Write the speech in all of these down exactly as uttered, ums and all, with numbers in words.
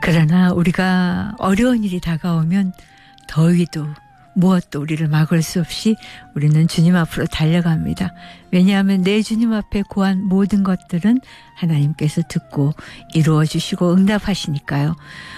그러나 우리가 어려운 일이 다가오면 더위도 무엇도 우리를 막을 수 없이 우리는 주님 앞으로 달려갑니다. 왜냐하면 내 주님 앞에 구한 모든 것들은 하나님께서 듣고 이루어 주시고 응답하시니까요.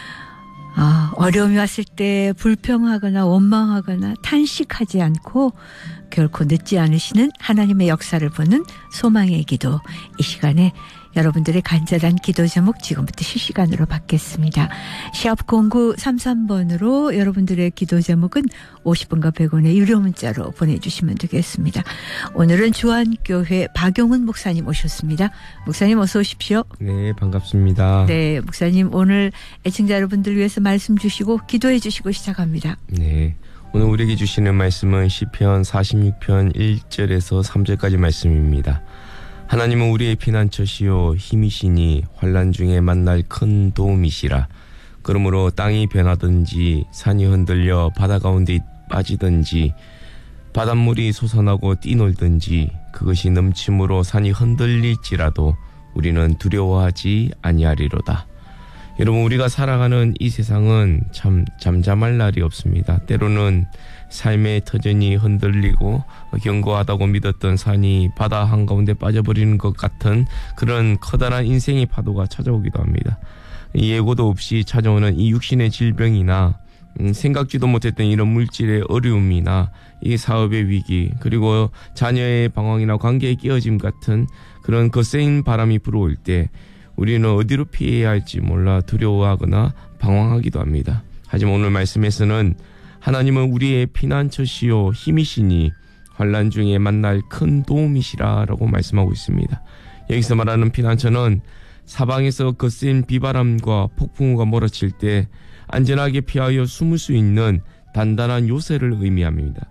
아, 어려움이 왔을 때 불평하거나 원망하거나 탄식하지 않고 결코 늦지 않으시는 하나님의 역사를 보는 소망의 기도, 이 시간에 여러분들의 간절한 기도 제목 지금부터 실시간으로 받겠습니다. 샵 공구삼삼 번으로 여러분들의 기도 제목은 오십 원과 백 원의 유료 문자로 보내주시면 되겠습니다. 오늘은 주안교회 박용훈 목사님 오셨습니다. 목사님 어서 오십시오. 네, 반갑습니다. 네, 목사님 오늘 애청자 여러분들 위해서 말씀 주시고 기도해 주시고 시작합니다. 네, 오늘 우리에게 주시는 말씀은 시편 사십육 편 일 절에서 삼 절까지 말씀입니다. 하나님은 우리의 피난처시요 힘이시니 환난 중에 만날 큰 도움이시라. 그러므로 땅이 변하든지 산이 흔들려 바다 가운데 빠지든지 바닷물이 솟아나고 뛰놀든지 그것이 넘침으로 산이 흔들릴지라도 우리는 두려워하지 아니하리로다. 여러분, 우리가 살아가는 이 세상은 참 잠잠할 날이 없습니다. 때로는 삶의 터전이 흔들리고 견고하다고 믿었던 산이 바다 한가운데 빠져버리는 것 같은 그런 커다란 인생의 파도가 찾아오기도 합니다. 예고도 없이 찾아오는 이 육신의 질병이나 생각지도 못했던 이런 물질의 어려움이나 이 사업의 위기, 그리고 자녀의 방황이나 관계의 깨어짐 같은 그런 거센 바람이 불어올 때 우리는 어디로 피해야 할지 몰라 두려워하거나 방황하기도 합니다. 하지만 오늘 말씀에서는 하나님은 우리의 피난처시요 힘이시니 환난 중에 만날 큰 도움이시라 라고 말씀하고 있습니다. 여기서 말하는 피난처는 사방에서 거센 비바람과 폭풍우가 몰아칠 때 안전하게 피하여 숨을 수 있는 단단한 요새를 의미합니다.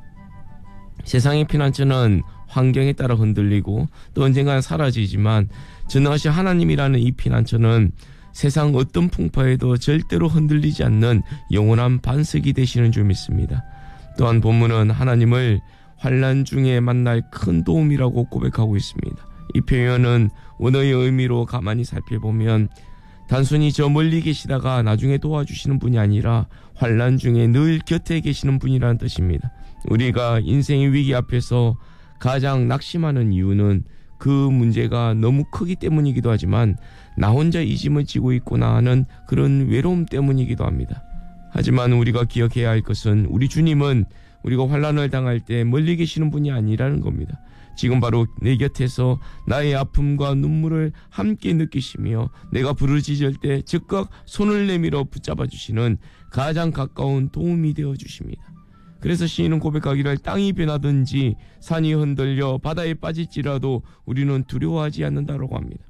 세상의 피난처는 환경에 따라 흔들리고 또 언젠가는 사라지지만 전능하신 하나님이라는 이 피난처는 세상 어떤 풍파에도 절대로 흔들리지 않는 영원한 반석이 되시는 줄 믿습니다. 또한 본문은 하나님을 환난 중에 만날 큰 도움이라고 고백하고 있습니다. 이 표현은 원어의 의미로 가만히 살펴보면 단순히 저 멀리 계시다가 나중에 도와주시는 분이 아니라 환난 중에 늘 곁에 계시는 분이라는 뜻입니다. 우리가 인생의 위기 앞에서 가장 낙심하는 이유는 그 문제가 너무 크기 때문이기도 하지만 나 혼자 이 짐을 지고 있구나 하는 그런 외로움 때문이기도 합니다. 하지만 우리가 기억해야 할 것은 우리 주님은 우리가 환난을 당할 때 멀리 계시는 분이 아니라는 겁니다. 지금 바로 내 곁에서 나의 아픔과 눈물을 함께 느끼시며 내가 부르짖을 때 즉각 손을 내밀어 붙잡아 주시는 가장 가까운 도움이 되어 주십니다. 그래서 시인은 고백하기를 땅이 변하든지 산이 흔들려 바다에 빠질지라도 우리는 두려워하지 않는다라고 합니다.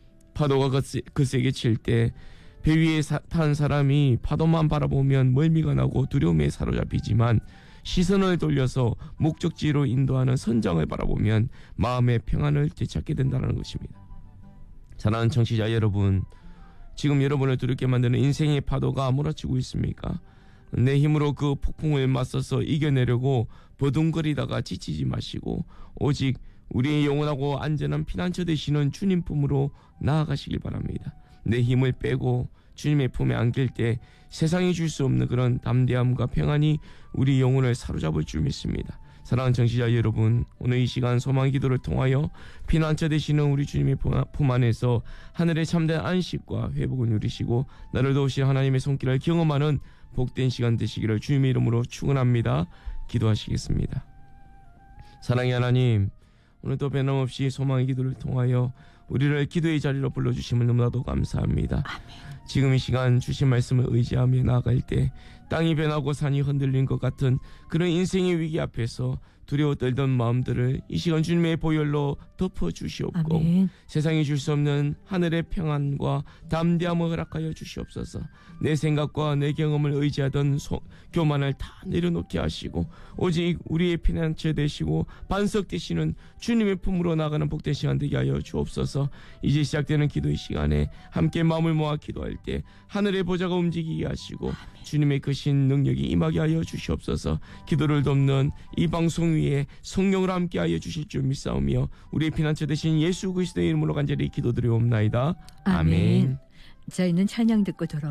파도가 거세, 거세게 칠 때 배 위에 사, 탄 사람이 파도만 바라보면 멀미가 나고 두려움에 사로잡히지만 시선을 돌려서 목적지로 인도하는 선장을 바라보면 마음의 평안을 되찾게 된다는 것입니다. 사랑하는 청취자 여러분, 지금 여러분을 두렵게 만드는 인생의 파도가 몰아치고 있습니까? 내 힘으로 그 폭풍을 맞서서 이겨내려고 버둥거리다가 지치지 마시고 오직 우리의 영원하고 안전한 피난처 되시는 주님 품으로 나아가시길 바랍니다. 내 힘을 빼고 주님의 품에 안길 때 세상이 줄 수 없는 그런 담대함과 평안이 우리 영혼을 사로잡을 줄 믿습니다. 사랑하는 청취자 여러분, 오늘 이 시간 소망 기도를 통하여 피난처 되시는 우리 주님의 품 안에서 하늘의 참된 안식과 회복을 누리시고 나를 도우실 하나님의 손길을 경험하는 복된 시간 되시기를 주님의 이름으로 축원합니다. 기도하시겠습니다. 사랑의 하나님, 오늘도 변함없이 소망의 기도를 통하여 우리를 기도의 자리로 불러주심을 너무나도 감사합니다. 아멘. 지금 이 시간 주신 말씀을 의지하며 나아갈 때 땅이 변하고 산이 흔들린 것 같은 그런 인생의 위기 앞에서 두려워 떨던 마음들을 이 시간 주님의 보혈로 덮어주시옵고 아멘. 세상이 줄 수 없는 하늘의 평안과 담대함을 허락하여 주시옵소서. 내 생각과 내 경험을 의지하던 소, 교만을 다 내려놓게 하시고 오직 우리의 피난처 되시고 반석 되시는 주님의 품으로 나가는 복된 시간 되게 하여 주옵소서. 이제 시작되는 기도의 시간에 함께 마음을 모아 기도할 때 하늘의 보좌가 움직이게 하시고 아멘. 주님의 크신 능력이 임하게 하여 주시옵소서. 기도를 돕는 이 방송 위에 성령으로 함께 하여 주실 줄 믿사오며 우리의 피난처 되신 예수 그리스도의 이름으로 간절히 기도드리옵나이다. 아멘. 아멘. 저희는 찬양 듣고 돌아옵니다.